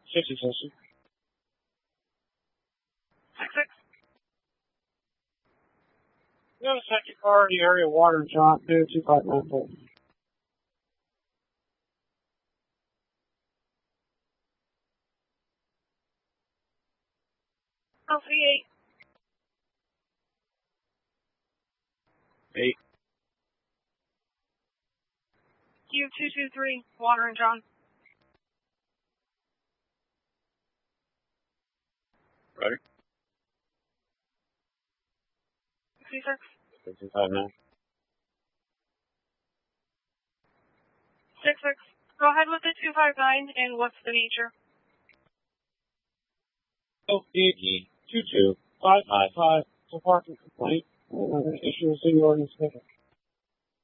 Safety station. 6-6. Notice second car in the area of Water and John, 259 LC8. 8. Q223, Water and John. Ready? 66. 259. 6-6. Go ahead with the 259, and what's the nature? LCE 22555. So parking complaint. I'm going to issue a city ordinance ticket.